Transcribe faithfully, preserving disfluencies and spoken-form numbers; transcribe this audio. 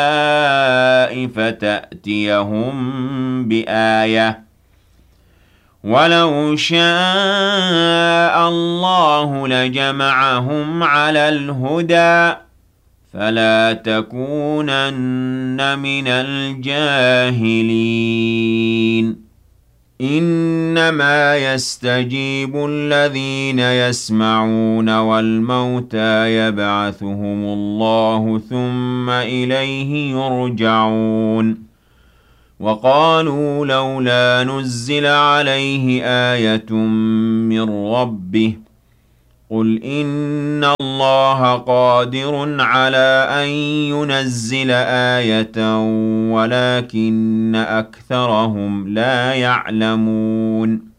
فتأتيهم بآية ولو شاء الله لجمعهم على الهدى فلا تكونن من الجاهلين إنما يستجيب الذين يسمعون والموتى يبعثهم الله ثم إليه يرجعون وقالوا لولا نزل عليه آية من ربه قل إن الله قادر على أن ينزل آية ولكن أكثرهم لا يعلمون